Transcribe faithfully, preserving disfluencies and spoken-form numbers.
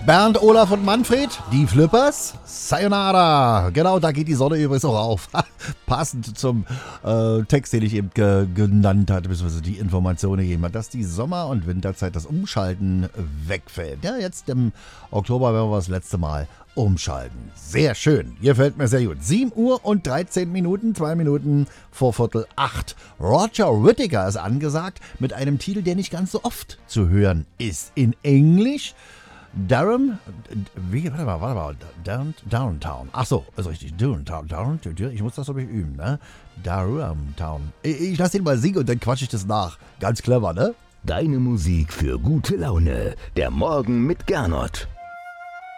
Bernd, Olaf und Manfred, die Flippers, Sayonara. Genau, da geht die Sonne übrigens auch auf. Passend zum äh, Text, den ich eben ge- genannt hatte, beziehungsweise die Information gegeben hat, dass die Sommer- und Winterzeit das Umschalten wegfällt. Ja, jetzt im Oktober werden wir das letzte Mal umschalten. Sehr schön. Hier fällt mir sehr gut. sieben Uhr und dreizehn Minuten, zwei Minuten vor Viertel acht. Roger Whittaker ist angesagt mit einem Titel, der nicht ganz so oft zu hören ist. In Englisch Durham, wie, warte mal, warte mal, Down, Downtown. Ach so, ist richtig, Downtown, Down, ich muss das, glaube ich, üben, ne? Downtown. Ich, ich lasse den mal singen und dann quatsche ich das nach. Ganz clever, ne? Deine Musik für gute Laune. Der Morgen mit Gernot.